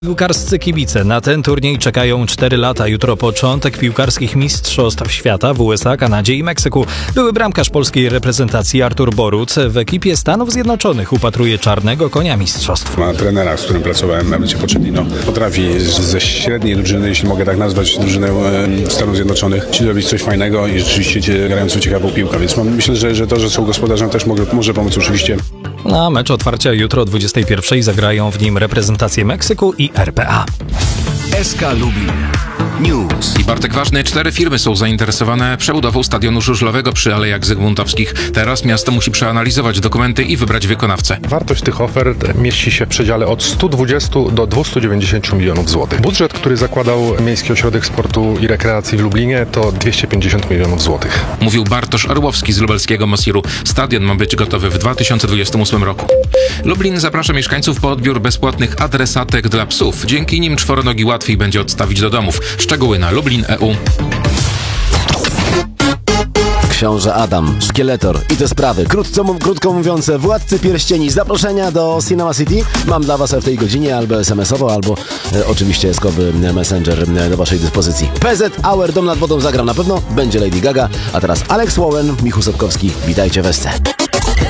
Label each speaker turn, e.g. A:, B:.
A: Piłkarscy kibice na ten turniej czekają 4 lata. Jutro początek piłkarskich mistrzostw świata w USA, Kanadzie i Meksyku. Były bramkarz polskiej reprezentacji Artur Boruc w ekipie Stanów Zjednoczonych upatruje czarnego konia mistrzostw.
B: Ma trenera, z którym pracowałem, Emilcie Pochettino. Potrafi ze średniej drużyny, jeśli mogę tak nazwać, drużynę Stanów Zjednoczonych, zrobić coś fajnego i rzeczywiście grającą ciekawą piłkę. Więc myślę, że to, że są gospodarzem, też może pomóc oczywiście.
A: Na mecz otwarcia jutro o 21:00 zagrają w nim reprezentacje Meksyku i RPA.
C: SK Lublin News.
D: I Bartek Ważny, 4 firmy są zainteresowane przebudową stadionu żużlowego przy Alejach Zygmuntowskich. Teraz miasto musi przeanalizować dokumenty i wybrać wykonawcę.
E: Wartość tych ofert mieści się w przedziale od 120 do 290 milionów złotych. Budżet, który zakładał Miejski Ośrodek Sportu i Rekreacji w Lublinie, to 250 milionów złotych.
D: Mówił Bartosz Orłowski z lubelskiego Mosiru. Stadion ma być gotowy w 2028 roku. Lublin zaprasza mieszkańców po odbiór bezpłatnych adresatek dla psów. Dzięki nim czworonogi łatwiej będzie odstawić do domów. Szczegóły na Lublin.eu.
F: Książę Adam, Szkieletor i te sprawy. Krótko mówiąc, Władcy Pierścieni. Zaproszenia do Cinema City mam dla Was w tej godzinie albo SMS-owo, albo oczywiście eskowy Messenger do Waszej dyspozycji. PZ Hour, Dom nad wodą zagram na pewno. Będzie Lady Gaga. A teraz Alex Warren, Michał Sobkowski. Witajcie w SC.